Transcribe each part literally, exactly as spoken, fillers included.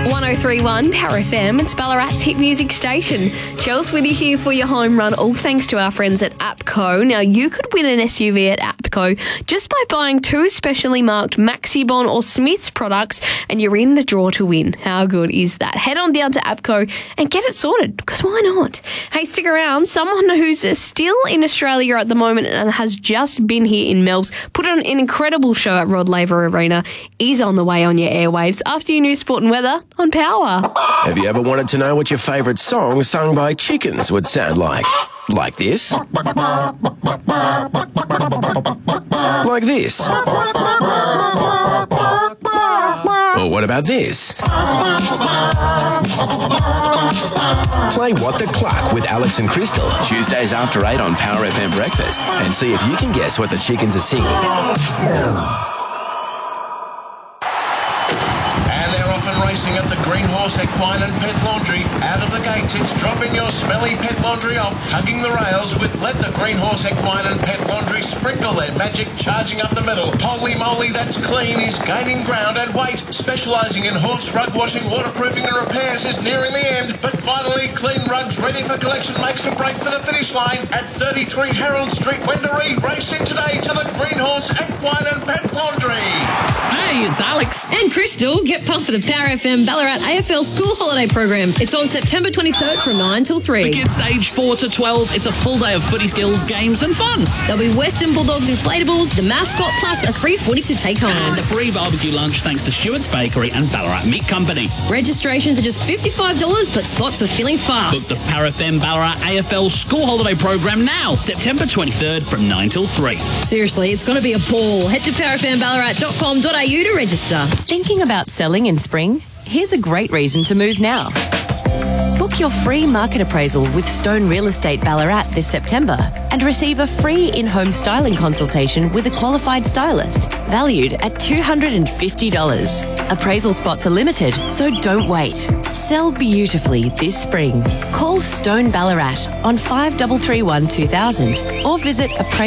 one oh three point one Power F M, it's Ballarat's hit music station. Chels with you here for your home run, all thanks to our friends at APCO. Now, you could win an S U V at APCO just by buying two specially marked Maxibon or Smiths products, and you're in the draw to win. How good is that? Head on down to APCO and get it sorted, because why not? Hey, stick around. Someone who's still in Australia at the moment and has just been here in Melbourne, put on an incredible show at Rod Laver Arena, is on the way on your airwaves after your new sport and weather on Power. Have you ever wanted to know what your favourite song sung by chickens would sound like? Like this? Like this? Or what about this? Play What the Cluck with Alex and Crystal, Tuesdays after eight on Power F M Breakfast, and see if you can guess what the chickens are singing. Racing at the Green Horse Equine and Pet Laundry. Out of the gates, it's dropping your smelly pet laundry off, hugging the rails with Let the Green Horse Equine and Pet Laundry sprinkle their magic, charging up the middle. Holy moly, that's clean is gaining ground and weight. Specialising in horse rug washing, waterproofing and repairs is nearing the end. But finally, Clean Rugs ready for collection makes a break for the finish line at thirty-three Herald Street, Wendouree. Racing today to the Green Horse Equine and Pet Laundry. Hey, it's Alex and Crystal. Get pumped for the Power F M Ballarat A F L School Holiday Program. It's on September twenty-third from nine till three. For kids aged four to twelve, it's a full day of footy skills, games and fun. There'll be Western Bulldogs inflatables, the mascot, plus a free footy to take home. And a free barbecue lunch thanks to Stewart's Bakery and Ballarat Meat Company. Registrations are just fifty-five dollars, but spots are filling fast. Book the Power F M Ballarat A F L School Holiday Program now, September twenty-third from nine till three. Seriously, it's going to be a ball. Head to power f m ballarat dot com dot a u to register. Thinking about selling in spring? Here's a great reason to move now. Book your free market appraisal with Stone Real Estate Ballarat this September and receive a free in-home styling consultation with a qualified stylist, valued at two hundred fifty dollars. Appraisal spots are limited, so don't wait. Sell beautifully this spring. Call Stone Ballarat on five three three one two thousand or visit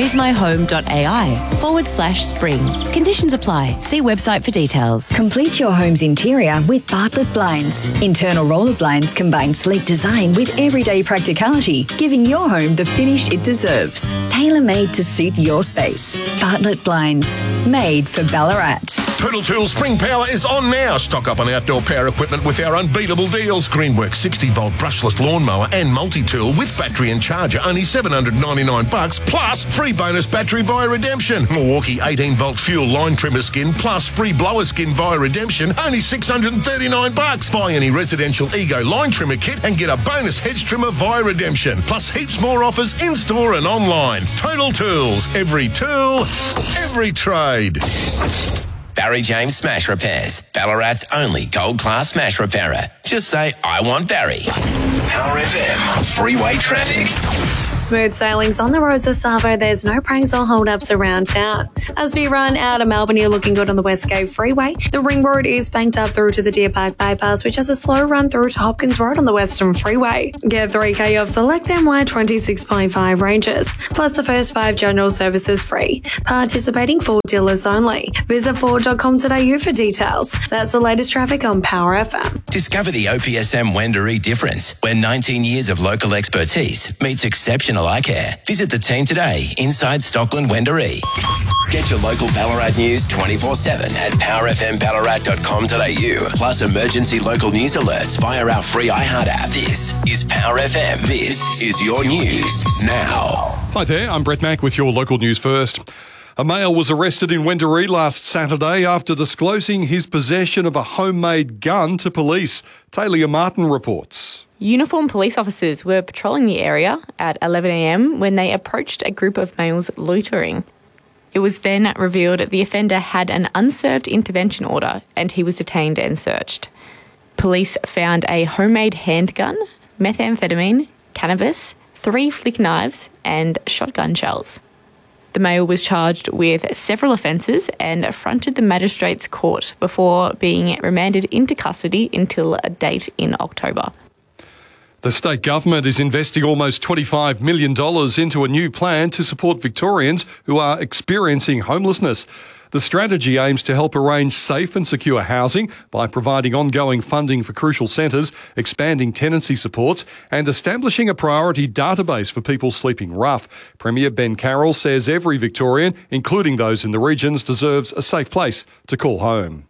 appraisemyhome.ai forward slash spring. Conditions apply. See website for details. Complete your home's interior with Bartlett Blinds. Internal roller blinds combine sleek design with everyday practicality, giving your home the finish it deserves. Tailor-made to suit your space. Bartlett Blinds. Made for Ballarat. Total Tools Spring Power is on now. Stock up on outdoor power equipment with our unbeatable deals. Greenworks sixty volt brushless lawnmower and multi-tool with battery and charger, only seven hundred ninety-nine bucks, plus free bonus battery via redemption. Milwaukee eighteen volt fuel line trimmer skin plus free blower skin via redemption, only six hundred thirty-nine bucks. Buy any residential Ego line trimmer kit and get a bonus hedge trimmer via redemption, plus heaps more offers in-store and online. Total Tools. Every tool, every trade. Barry James Smash Repairs, Ballarat's only gold-class smash repairer. Just say, I want Barry. Power F M, freeway traffic. Smooth sailings on the roads of Savo. There's no pranks or hold-ups around town. As we run out of Melbourne, you're looking good on the West Gate Freeway. The Ring Road is banked up through to the Deer Park Bypass, which has a slow run through to Hopkins Road on the Western Freeway. Get three K off select M Y twenty-six point five ranges, plus the first five general services free. Participating Ford dealers only. Visit ford dot com dot a u for details. That's the latest traffic on Power F M. Discover the O P S M Wendouree difference, where nineteen years of local expertise meets exceptional eye care. Visit the team today inside Stockland Wendouree. Get your local Ballarat news twenty-four seven at power f m ballarat dot com dot a u, plus emergency local news alerts via our free iHeart app. This is Power F M. This is your news now. Hi there, I'm Brett Mack with your local news first. A male was arrested in Wendouree last Saturday after disclosing his possession of a homemade gun to police. Talia Martin reports. Uniformed police officers were patrolling the area at eleven a m when they approached a group of males loitering. It was then revealed the offender had an unserved intervention order and he was detained and searched. Police found a homemade handgun, methamphetamine, cannabis, three flick knives and shotgun shells. The male was charged with several offences and fronted the magistrate's court before being remanded into custody until a date in October. The state government is investing almost twenty-five million dollars into a new plan to support Victorians who are experiencing homelessness. The strategy aims to help arrange safe and secure housing by providing ongoing funding for crucial centres, expanding tenancy supports and establishing a priority database for people sleeping rough. Premier Ben Carroll says every Victorian, including those in the regions, deserves a safe place to call home.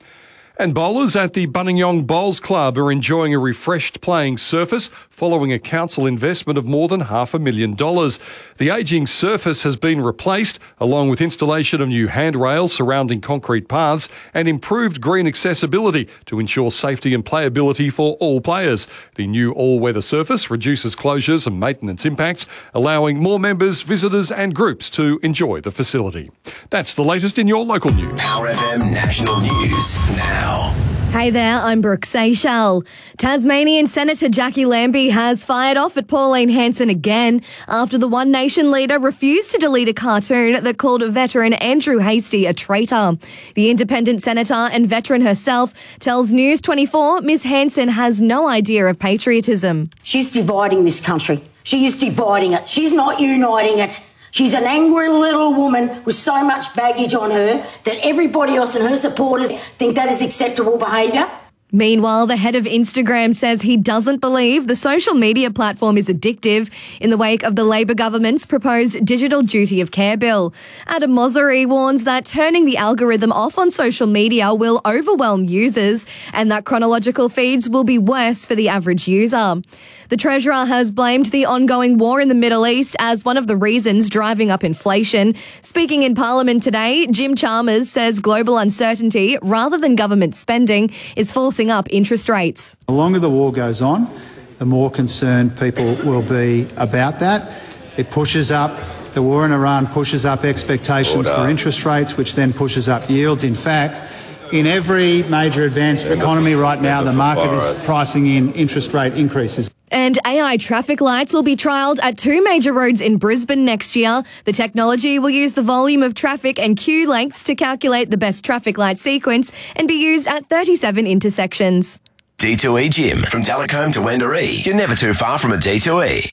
And bowlers at the Buninyong Bowls Club are enjoying a refreshed playing surface following a council investment of more than half a million dollars. The ageing surface has been replaced, along with installation of new handrails surrounding concrete paths and improved green accessibility to ensure safety and playability for all players. The new all-weather surface reduces closures and maintenance impacts, allowing more members, visitors and groups to enjoy the facility. That's the latest in your local news. Power F M National News now. Hey there, I'm Brooke Seychelles. Tasmanian Senator Jackie Lambie has fired off at Pauline Hanson again after the One Nation leader refused to delete a cartoon that called veteran Andrew Hastie a traitor. The independent senator and veteran herself tells News twenty-four Miss Hanson has no idea of patriotism. She's dividing this country. She is dividing it. She's not uniting it. She's an angry little woman with so much baggage on her that everybody else and her supporters think that is acceptable behaviour. Meanwhile, the head of Instagram says he doesn't believe the social media platform is addictive in the wake of the Labor government's proposed digital duty of care bill. Adam Mosseri warns that turning the algorithm off on social media will overwhelm users and that chronological feeds will be worse for the average user. The Treasurer has blamed the ongoing war in the Middle East as one of the reasons driving up inflation. Speaking in Parliament today, Jim Chalmers says global uncertainty, rather than government spending, is forcing up interest rates. The longer the war goes on, the more concerned people will be about that. It pushes up, the war in Iran pushes up expectations Order. for interest rates, which then pushes up yields. In fact, in every major advanced economy right now, the market is pricing in interest rate increases. And A I traffic lights will be trialled at two major roads in Brisbane next year. The technology will use the volume of traffic and queue lengths to calculate the best traffic light sequence and be used at thirty-seven intersections. D two E Gym. From Telecombe to Wendouree, you're never too far from a D two E.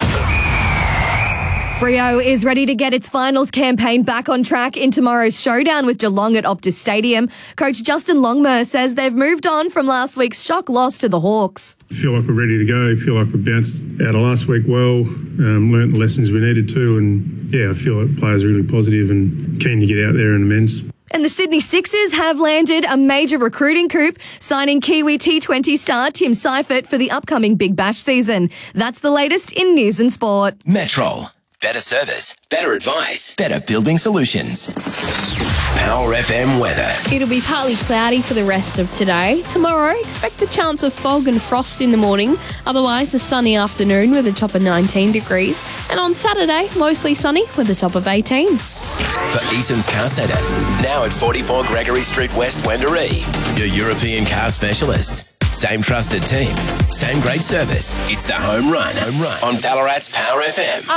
Freo is ready to get its finals campaign back on track in tomorrow's showdown with Geelong at Optus Stadium. Coach Justin Longmuir says they've moved on from last week's shock loss to the Hawks. Feel like we're ready to go. Feel like we bounced out of last week well, um, learnt the lessons we needed to, and yeah, I feel like players are really positive and keen to get out there and amends. And the Sydney Sixers have landed a major recruiting coup, signing Kiwi T twenty star Tim Seifert for the upcoming Big Bash season. That's the latest in news and sport. Metrol. Better service, better advice, better building solutions. Power F M weather. It'll be partly cloudy for the rest of today. Tomorrow, expect the chance of fog and frost in the morning. Otherwise, a sunny afternoon with a top of nineteen degrees. And on Saturday, mostly sunny with a top of eighteen. For Eason's Car Centre, now at forty-four Gregory Street West, Wendouree. Your European car specialists. Same trusted team, same great service. It's the home run, home run on Ballarat's Power F M.